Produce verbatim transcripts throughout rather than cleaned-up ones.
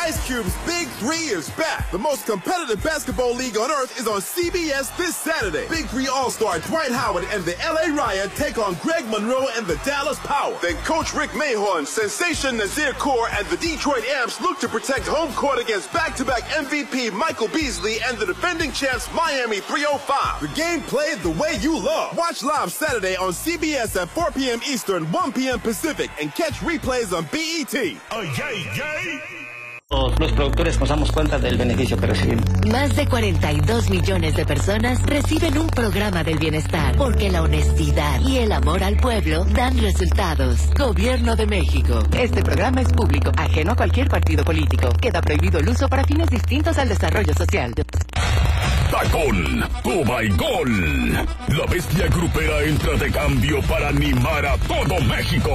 Ice Cube's Big Three is back. The most competitive basketball league on earth is on C B S this Saturday. Big Three All-Star Dwight Howard and the L A Riot take on Greg Monroe and the Dallas Power. Then Coach Rick Mahorn, Sensation Nazir Kaur, and the Detroit Amps look to protect home court against back-to-back M V P Michael Beasley and the defending champs Miami three oh five. The game played the way you love. Watch live Saturday on C B S at four p.m. Eastern, one p.m. Pacific, and catch replays on B E T. Oh, yay, yay. Los productores nos damos cuenta del beneficio que recibimos. Más de cuarenta y dos millones de personas reciben un programa del bienestar porque la honestidad y el amor al pueblo dan resultados. Gobierno de México. Este programa es público, ajeno a cualquier partido político. Queda prohibido el uso para fines distintos al desarrollo social. Tacón, toma y gol. La bestia grupera entra de cambio para animar a todo México.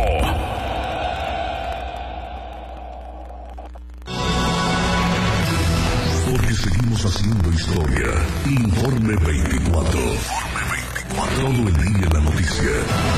Porque seguimos haciendo historia. Informe veinticuatro. Informe veinticuatro. Todo el día en la noticia.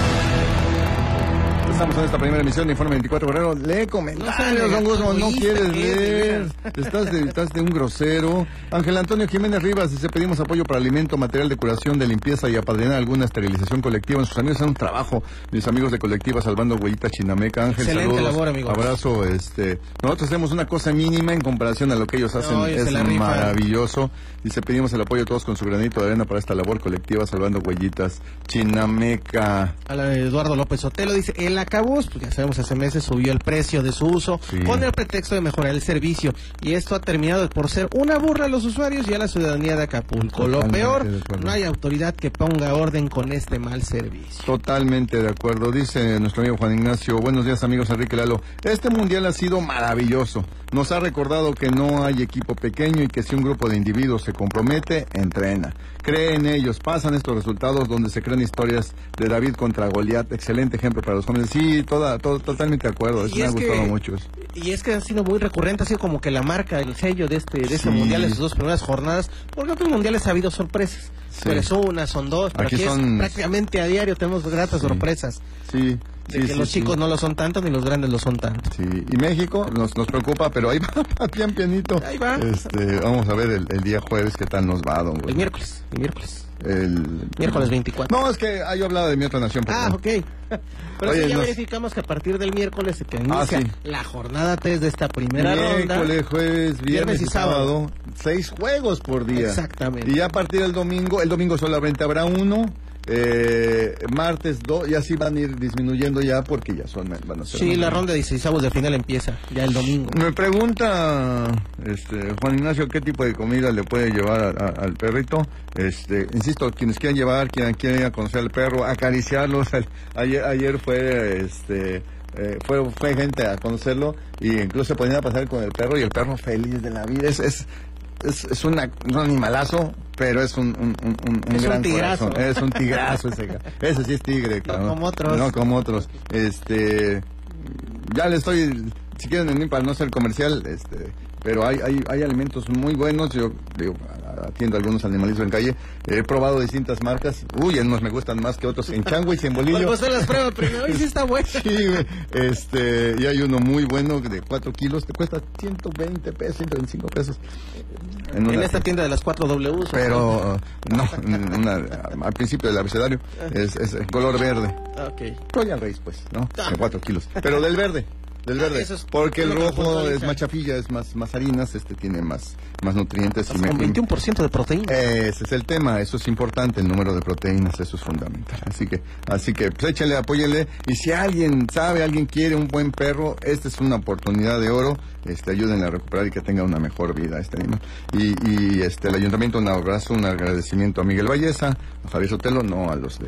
Estamos en esta primera emisión de Informe veinticuatro, Guerrero. Lee comentarios, don Guzmán, no quieres leer. Estás de, estás de un grosero. Ángel Antonio Jiménez Rivas dice: pedimos apoyo para alimento, material de curación, de limpieza y apadrinar alguna esterilización colectiva. En sus amigos hacen un trabajo. Mis amigos de colectiva Salvando Huellitas Chinameca. Ángel, excelente saludos. Labor, amigo. Abrazo. Este, nosotros hacemos una cosa mínima en comparación a lo que ellos hacen. No, es maravilloso. Dice: pedimos el apoyo de todos con su granito de arena para esta labor colectiva Salvando Huellitas Chinameca. A la de Eduardo López Otelo dice: el acabús, pues ya sabemos, hace meses subió el precio de su uso, sí, con el pretexto de mejorar el servicio, y esto ha terminado por ser una burla a los usuarios y a la ciudadanía de Acapulco. Totalmente. Lo peor, no hay autoridad que ponga orden con este mal servicio. Totalmente de acuerdo. Dice nuestro amigo Juan Ignacio: buenos días, amigos. Enrique Lalo, este mundial ha sido maravilloso. Nos ha recordado que no hay equipo pequeño y que si un grupo de individuos se compromete, entrena, cree en ellos, pasan estos resultados donde se crean historias de David contra Goliat. Excelente ejemplo para los jóvenes. Sí, toda, todo, totalmente de acuerdo. Eso me ha gustado mucho. Eso. Y es que ha sido muy recurrente, ha sido como que la marca, el sello de este, de este sí. mundial en sus dos primeras jornadas, porque otros mundiales ha habido sorpresas. Sí. Pero es una, son dos, pero aquí, aquí son... es prácticamente a diario tenemos gratas sí. sorpresas. Sí. De sí, que sí, los chicos sí. no lo son tanto ni los grandes lo son tanto. Sí, y México nos nos preocupa, pero ahí va, bien pianito. Ahí va. Este, vamos a ver el, el día jueves qué tal nos va, don Guzmán. El miércoles, el miércoles. El miércoles veinticuatro. No, es que ah, yo hablaba de mi otra nación. Ah, ok. Pero Oye, sí, ya nos... verificamos que a partir del miércoles que inicia ah, sí. la jornada tres de esta primera miércoles, ronda. Miércoles, jueves, viernes, viernes y, y sábado. sábado. Seis juegos por día. Exactamente. Y ya a partir del domingo, el domingo solamente habrá uno. Eh, martes dos, y así van a ir disminuyendo ya porque ya son van a ser sí, la ronda de dieciséis de final empieza ya el domingo. Me pregunta este Juan Ignacio qué tipo de comida le puede llevar a, a, al perrito. Este, insisto, quienes quieran llevar, quieran, quieran ir a conocer al perro, acariciarlos. Ayer, ayer fue este eh, fue, fue gente a conocerlo y incluso se ponían a pasar con el perro y el perro feliz de la vida. Es, es Es, es una, un animalazo, pero es un, un, un, un es gran un tigrazo. corazón. Es un tigrazo ese. Ese sí es tigre, claro. No como otros. No como otros. Este, ya le estoy, si quieren venir para no ser comercial, este, pero hay, hay, hay alimentos muy buenos. Yo digo, atiendo a algunos animalitos en calle. He probado distintas marcas. Uy, unos me gustan más que otros. En Changuis y en Bolillo. Pues se las pruebo primero y sí está bueno. Sí, este, y hay uno muy bueno de cuatro kilos. Te cuesta ciento veinte pesos, ciento veinticinco pesos. En, una, en esta tienda de las cuatro W. Pero, uh, no, una, al principio del abecedario. Es, es color verde. Ok. Royal Race, pues, ¿no? De cuatro kilos. Pero del verde. Del verde, ah, es porque el rojo es más chafilla, es más, más harinas, este tiene más, más nutrientes. Y con me, veintiuno por ciento de proteínas. Ese es el tema, eso es importante, el número de proteínas, eso es fundamental. Así que, así que, pues échale, apóyele. Y si alguien sabe, alguien quiere un buen perro, esta es una oportunidad de oro. Este, ayúdenle a recuperar y que tenga una mejor vida este animal. Y, y este, el ayuntamiento, un abrazo, un agradecimiento a Miguel Valleza, a Javier Sotelo, no a los de,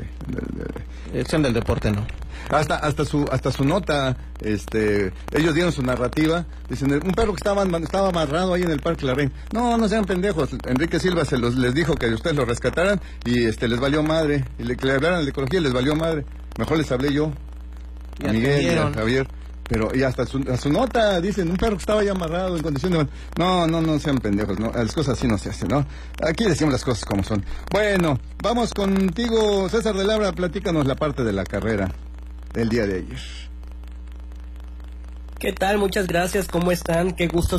de, de, de... del deporte, no. Hasta, hasta su, hasta su nota, este, ellos dieron su narrativa, dicen, un perro que estaba, estaba amarrado ahí en el Parque La Reina. No, no sean pendejos, Enrique Silva se los, les dijo que ustedes lo rescataran y este, les valió madre, y le, que le hablaran de ecología les valió madre. Mejor les hablé yo, a Miguel y a Javier. Pero, y hasta su, a su nota, dicen, un perro que estaba ya amarrado en condición de... No, no, no sean pendejos, no, las cosas así no se hacen, ¿no? Aquí decimos las cosas como son. Bueno, vamos contigo, César de Labra, platícanos la parte de la carrera del día de ayer. ¿Qué tal? Muchas gracias, ¿cómo están? Qué gusto